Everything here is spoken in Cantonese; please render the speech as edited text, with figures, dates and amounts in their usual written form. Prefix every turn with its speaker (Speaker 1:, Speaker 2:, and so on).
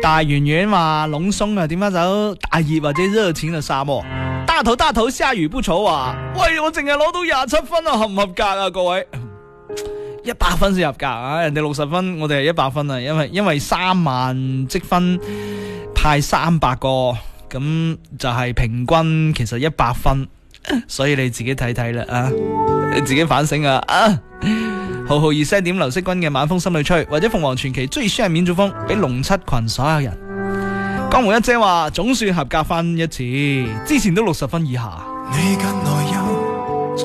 Speaker 1: 大圓圓話龍松啊，點樣走大熱或者熱情嘅沙漠？大頭下雨不愁話，喂，我淨係攞到27分啊，合唔合格啊？各位，100分先合格啊！人哋60分，我哋係100分啊！因為3萬積分派300個，咁就係平均其實100分，所以你自己睇睇啦啊，你自己反省啊啊！浩浩二聲點劉惜君嘅晚風心裏吹，或者鳳凰傳奇最需係免做風，俾龍七群所有人。江湖一姐話總算合格翻一次，之前都60分以下。
Speaker 2: 你近來